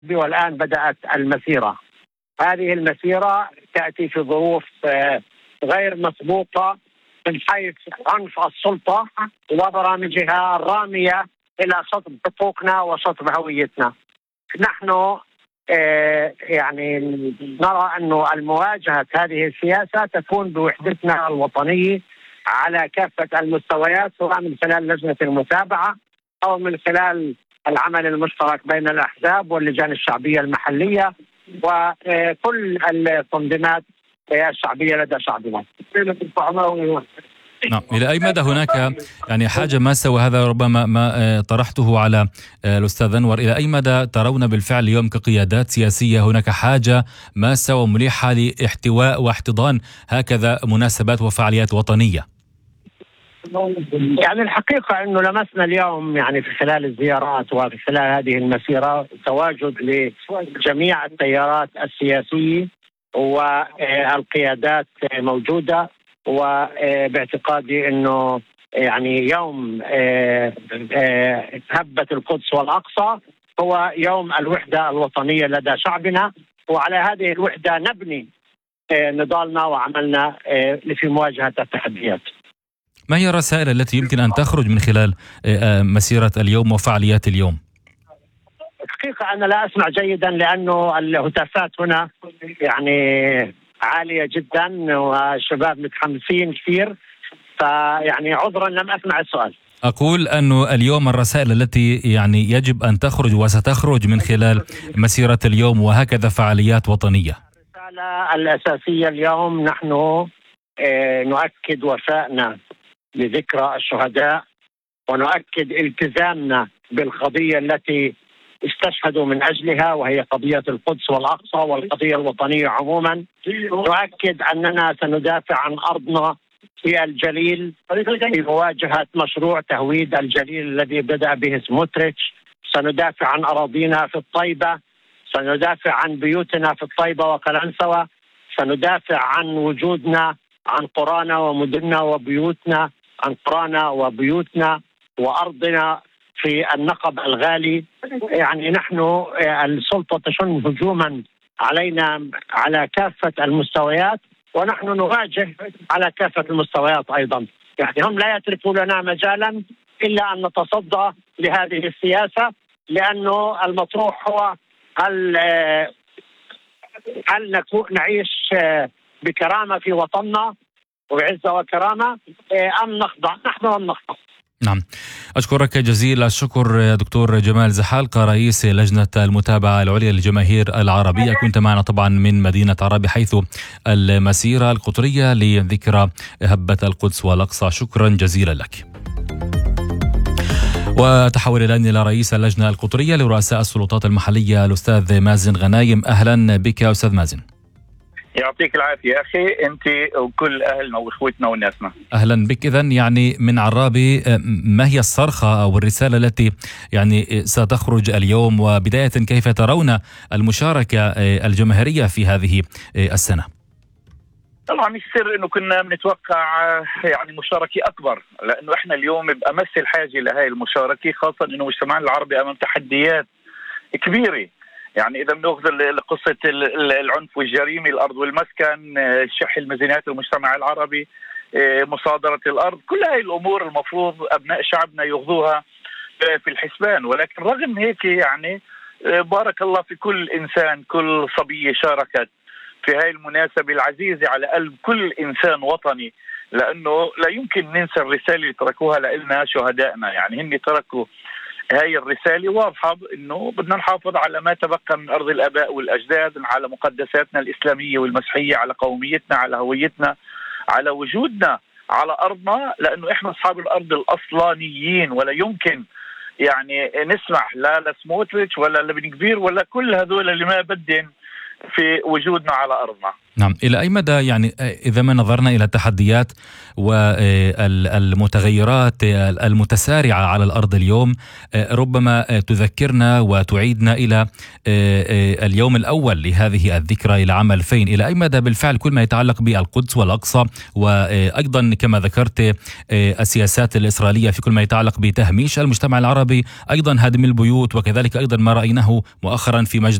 والآن بدأت المسيرة. هذه المسيرة تأتي في ظروف غير مسبوقة من حيث عنف السلطة وبرامجها الرامية إلى شطب حقوقنا وشطب هويتنا. نحن يعني نرى أن المواجهة هذه السياسة تكون بوحدتنا الوطنية على كافة المستويات، سواء من خلال لجنة المتابعة أو من خلال العمل المشترك بين الأحزاب واللجان الشعبية المحلية وكل التنظيمات الشعبية لدى شعبنا. نعم. إلى أي مدى هناك يعني حاجة ماسة، وهذا ربما ما طرحته على الأستاذ أنور، إلى أي مدى ترون بالفعل اليوم كقيادات سياسية هناك حاجة ماسة وملحة لاحتواء واحتضان هكذا مناسبات وفعاليات وطنية؟ يعني الحقيقة أنه لمسنا اليوم يعني في خلال الزيارات وفي خلال هذه المسيرة تواجد لجميع التيارات السياسية والقيادات موجودة، وباعتقادي أنه يعني يوم هبة القدس والأقصى هو يوم الوحدة الوطنية لدى شعبنا، وعلى هذه الوحدة نبني نضالنا وعملنا في مواجهة التحديات. ما هي الرسائل التي يمكن أن تخرج من خلال مسيرة اليوم وفعاليات اليوم؟ الحقيقة أنا لا أسمع جيدا لأنه الهتافات هنا يعني عالية جدا والشباب متحمسين كثير، فيعني عذرا لم أسمع السؤال. أقول أنه اليوم الرسائل التي يعني يجب أن تخرج وستخرج من خلال مسيرة اليوم وهكذا فعاليات وطنية. الرسالة الأساسية اليوم نحن نؤكد وفائنا لذكرى الشهداء، ونؤكد التزامنا بالقضية التي استشهدوا من أجلها، وهي قضية القدس والأقصى والقضية الوطنية عموما. نؤكد أننا سندافع عن أرضنا في الجليل في مواجهة مشروع تهويد الجليل الذي بدأ به سموتريتش. سندافع عن أراضينا في الطيبة، سندافع عن بيوتنا في الطيبة وقلنسوة، سندافع عن وجودنا، عن قرانا ومدننا وبيوتنا، عن قرانا وبيوتنا وأرضنا في النقب الغالي. يعني نحن السلطة تشن هجوما علينا على كافة المستويات، ونحن نواجه على كافة المستويات أيضا. يعني هم لا يتركوا لنا مجالا إلا أن نتصدى لهذه السياسة، لأنه المطروح هو هل نعيش بكرامة في وطننا وبعزة وكرامة أم نخضع؟ نحن لم نخضع. نعم، أشكرك جزيل الشكر دكتور جمال زحالقة، رئيس لجنة المتابعة العليا للجماهير العربية. كنت معنا طبعا من مدينة عرابي، حيث المسيرة القطرية لذكرى هبة القدس والأقصى. شكرا جزيلا لك. وتحول الآن إلى رئيس اللجنة القطرية لرؤساء السلطات المحلية الأستاذ مازن غنايم. أهلا بك أستاذ مازن. يعطيك العافية أخي، أنت وكل أهلنا وإخوتنا وناسنا. أهلا بك. إذن يعني من عرابي، ما هي الصرخة أو الرسالة التي يعني ستخرج اليوم، وبداية كيف ترون المشاركة الجماهيرية في هذه السنة؟ طبعا مش سر انه كنا بنتوقع يعني مشاركة اكبر، لانه احنا اليوم بامس الحاجة لهي المشاركة، خاصة انه مجتمعنا العربي امام تحديات كبيرة. يعني اذا بناخذ قصة العنف والجريمة، الارض والمسكن، شح الميزانيات المجتمع العربي، مصادرة الارض، كل هاي الامور المفروض ابناء شعبنا ياخذوها في الحسبان. ولكن رغم هيك يعني بارك الله في كل انسان، كل صبية شاركت في هاي المناسبة العزيزة على قلب كل إنسان وطني، لأنه لا يمكن ننسى الرسالة اللي تركوها لنا شهدائنا. يعني هن تركوا هاي الرسالة واضحة، إنه بدنا نحافظ على ما تبقى من أرض الآباء والأجداد، على مقدساتنا الإسلامية والمسيحية، على قوميتنا، على هويتنا، على وجودنا على أرضنا، لأنه إحنا أصحاب الأرض الأصلانيين، ولا يمكن يعني نسمح لا لسموتريتش ولا لبن كبير ولا كل هذول اللي ما بدن في وجودنا على أرضنا. نعم، إلى أي مدى يعني إذا ما نظرنا إلى التحديات والمتغيرات المتسارعة على الأرض اليوم، ربما تذكرنا وتعيدنا إلى اليوم الأول لهذه الذكرى إلى عام 2000، إلى أي مدى بالفعل كل ما يتعلق بالقدس والأقصى، وأيضا كما ذكرت السياسات الإسرائيلية في كل ما يتعلق بتهميش المجتمع العربي، أيضا هدم البيوت، وكذلك أيضا ما رأيناه مؤخرا في